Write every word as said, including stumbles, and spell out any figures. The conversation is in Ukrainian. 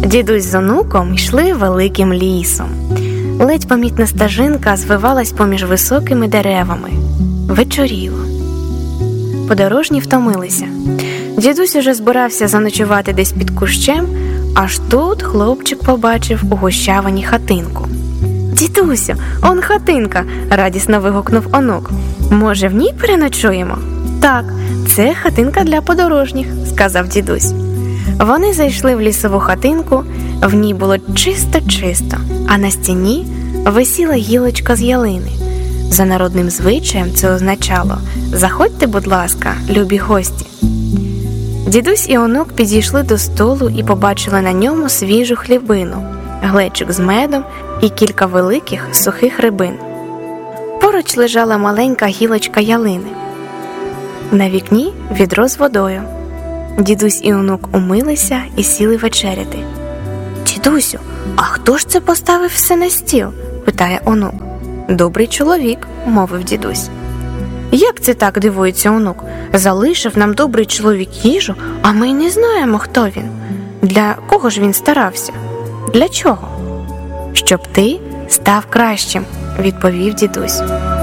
Дідусь з онуком йшли великим лісом. Ледь помітна стежинка звивалась поміж високими деревами. Вечоріло. Подорожні втомилися. Дідусь уже збирався заночувати десь під кущем, аж тут хлопчик побачив у гущавині хатинку. «Дідусю, он хатинка!» – радісно вигукнув онук. «Може, в ній переночуємо?» «Так, це хатинка для подорожніх», – сказав дідусь. Вони зайшли в лісову хатинку, в ній було чисто-чисто, а на стіні висіла гілочка з ялини. За народним звичаєм це означало «Заходьте, будь ласка, любі гості». Дідусь і онук підійшли до столу і побачили на ньому свіжу хлібину, глечик з медом і кілька великих сухих рибин. Поруч лежала маленька гілочка ялини. На вікні відро з водою. Дідусь і онук умилися і сіли вечеряти. «Дідусю, а хто ж це поставив все на стіл?» – питає онук. «Добрий чоловік», – мовив дідусь. «Як це так?» – дивується онук. «Залишив нам добрий чоловік їжу, а ми й не знаємо, хто він. Для кого ж він старався? Для чого?» «Щоб ти став кращим», – відповів дідусь.